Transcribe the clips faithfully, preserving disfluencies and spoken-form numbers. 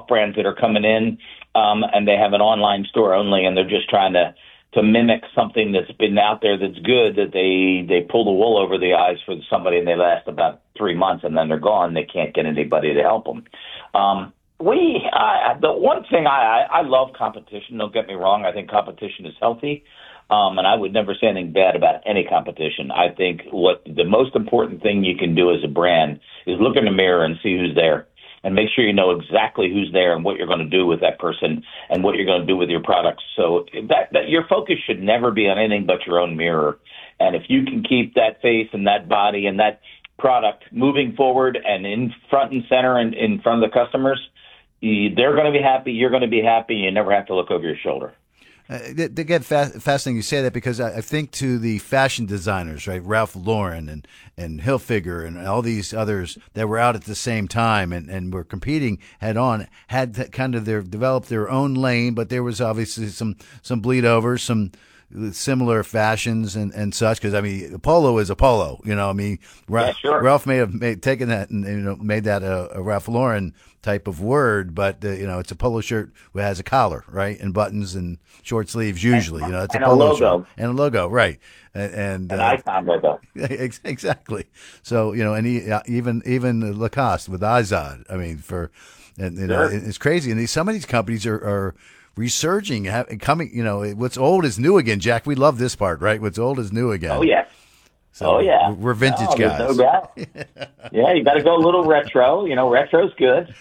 brands that are coming in, um, and they have an online store only, and they're just trying to, to mimic something that's been out there that's good, that they, they pull the wool over the eyes for somebody, and they last about three months, and then they're gone. They can't get anybody to help them. Um, we, I, the one thing, I, I, I love competition. Don't get me wrong. I think competition is healthy. Um, and I would never say anything bad about any competition. I think what the most important thing you can do as a brand is look in the mirror and see who's there, and make sure you know exactly who's there and what you're going to do with that person and what you're going to do with your products. So that, that your focus should never be on anything but your own mirror. And if you can keep that face and that body and that product moving forward and in front and center and in front of the customers, you, they're going to be happy. You're going to be happy. You never have to look over your shoulder. Uh, they, they get fa- fascinating you say that, because I, I think to the fashion designers, right, Ralph Lauren and, and Hilfiger and all these others that were out at the same time and, and were competing head on, had that kind of their developed their own lane, but there was obviously some some bleed over, some similar fashions and, and such. Because I mean, polo is a polo, you know. I mean, Ra- yeah, sure. Ralph may have made, taken that and you know made that a, a Ralph Lauren type of word, but uh, you know, it's a polo shirt that has a collar, right, and buttons and short sleeves usually. You know, it's and a polo a logo. shirt and a logo, right? And, and an uh, icon logo. Exactly. So you know, and he, uh, even even Lacoste with Izod. I mean, for and you know, Sure. it's crazy. And these, some of these companies are. are resurging, have, coming, you know, what's old is new again, Jack. We love this part, right? What's old is new again. Oh, yeah. So oh, yeah. We're, we're vintage no, guys. No doubt. Yeah, you got to go a little retro. You know, retro's good.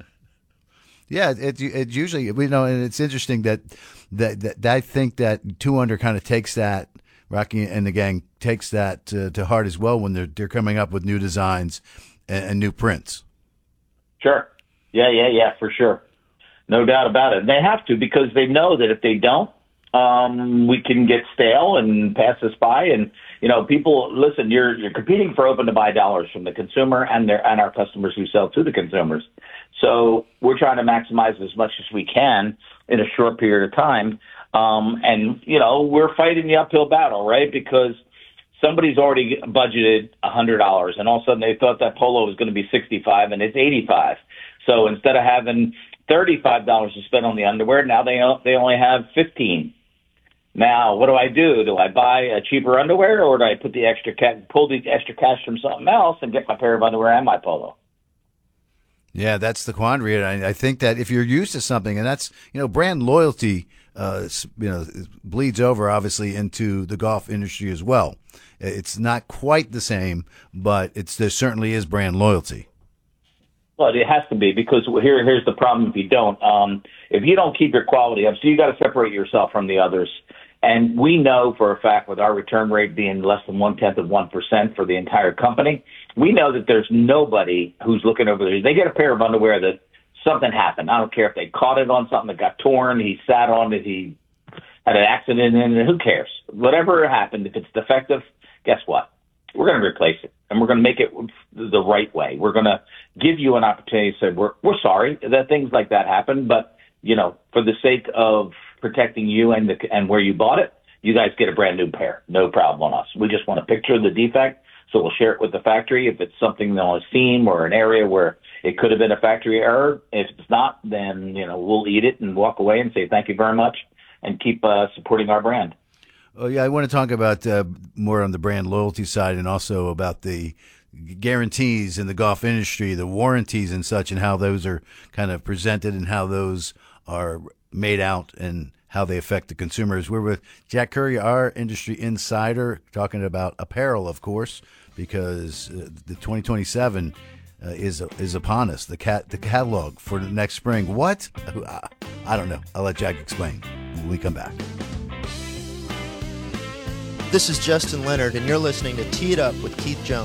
Yeah, it, it usually, you know, and it's interesting that, that, that, that I think that Two Under kind of takes that, Rocky and the gang takes that to, to heart as well when they're, they're coming up with new designs and, and new prints. Sure. Yeah, yeah, yeah, for sure. No doubt about it. They have to, because they know that if they don't, um, we can get stale and pass us by. And, you know, people, listen, you're you're competing for open to buy dollars from the consumer and their and our customers who sell to the consumers. So we're trying to maximize as much as we can in a short period of time. Um, and, you know, we're fighting the uphill battle, right? Because somebody's already budgeted one hundred dollars, and all of a sudden they thought that polo was going to be sixty-five dollars and it's eighty-five dollars. So instead of having thirty-five dollars to spend on the underwear, now they they only have fifteen dollars. Now, what do I do? Do I buy a cheaper underwear, or do I put the extra ca- pull the extra cash from something else and get my pair of underwear and my polo? Yeah, that's the quandary. And I, I think that if you're used to something, and that's, you know, brand loyalty, uh, you know, bleeds over obviously into the golf industry as well. It's not quite the same, but it's there certainly is brand loyalty. Well, it has to be, because here, here's the problem if you don't. Um, if you don't keep your quality up, so you got to separate yourself from the others. And we know for a fact, with our return rate being less than one-tenth of one percent for the entire company, we know that there's nobody who's looking over there. They get a pair of underwear that something happened. I don't care if they caught it on something that got torn, he sat on it, he had an accident in it, who cares? Whatever happened, if it's defective, guess what? We're going to replace it, and we're going to make it the right way. We're going to give you an opportunity to say, we're, we're sorry that things like that happen, but, you know, for the sake of protecting you and the, and where you bought it, you guys get a brand new pair. No problem on us. We just want a picture of the defect, so we'll share it with the factory. If it's something on a seam or an area where it could have been a factory error, if it's not, then, you know, we'll eat it and walk away and say thank you very much and keep uh, supporting our brand. Oh, yeah, I want to talk about uh, more on the brand loyalty side, and also about the guarantees in the golf industry, the warranties and such, and how those are kind of presented and how those are made out and how they affect the consumers. We're with Jack Curry, our industry insider, talking about apparel, of course, because uh, the twenty twenty-seven uh, is is upon us. The cat the catalog for the next spring. What? I don't know. I'll let Jack explain when we come back. This is Justin Leonard, and you're listening to Tee It Up with Keith Jones.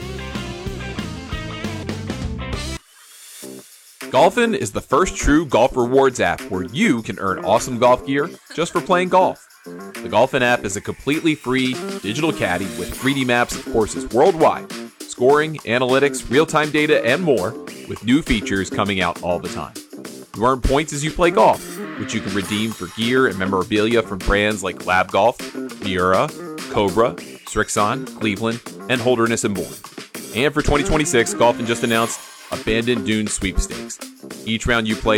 Golfin is the first true golf rewards app where you can earn awesome golf gear just for playing golf. The Golfin app is a completely free digital caddy with three D maps of courses worldwide, scoring, analytics, real-time data, and more, with new features coming out all the time. You earn points as you play golf, which you can redeem for gear and memorabilia from brands like Lab Golf, Miura, Cobra, Strixon, Cleveland, and Holderness and Bourne. And for twenty twenty-six, Golfin just announced Abandoned Dunes Sweepstakes. Each round you play